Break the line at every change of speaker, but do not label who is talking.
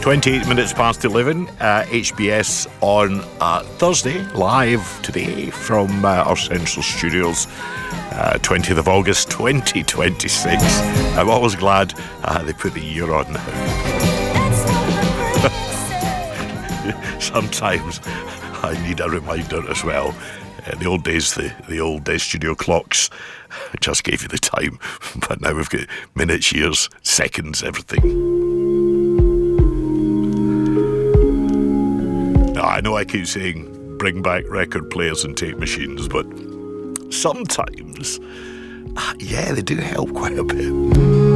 28 minutes past 11, HBS on Thursday, live today from our central studios, 20th of August 2026. I'm always glad they put the year on now. Sometimes I need a reminder as well. The old days, the old studio clocks just gave you the time, but now we've got minutes, years, seconds, everything. Now, I know I keep saying bring back record players and tape machines, but sometimes, yeah, they do help quite a bit.